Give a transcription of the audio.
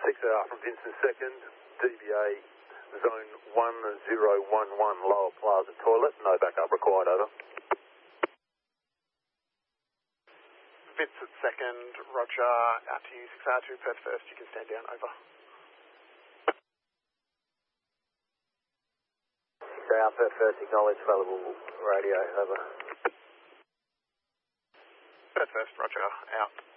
6R from Vincent 2nd, DBA Zone 1011 Lower Plaza Toilet, no backup required, over. Vincent 2nd, roger, out to you, 6R2, Perth 1st, you can stand down, over. 6R, Perth 1st, acknowledge available radio, over. Perth 1st, roger, out.